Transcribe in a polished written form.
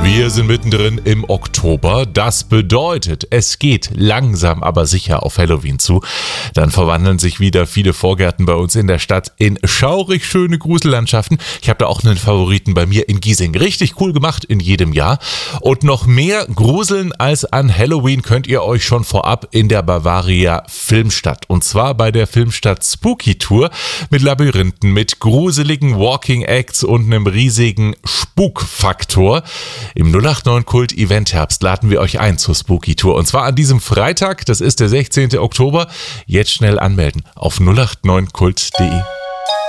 Wir sind mittendrin im Oktober. Das bedeutet, es geht langsam aber sicher auf Halloween zu. Dann verwandeln sich wieder viele Vorgärten bei uns in der Stadt in schaurig schöne Grusellandschaften. Ich habe da auch einen Favoriten bei mir in Giesing. Richtig cool gemacht in jedem Jahr. Und noch mehr Gruseln als an Halloween könnt ihr euch schon vorab in der Bavaria Filmstadt. Und zwar bei der Filmstadt Spooky Tour mit Labyrinthen, mit gruseligen Walking Acts und einem riesigen Spukfaktor. Im 089 Kult Event Herbst laden wir euch ein zur Spooky Tour. Und zwar an diesem Freitag, das ist der 16. Oktober. Jetzt schnell anmelden auf 089kult.de.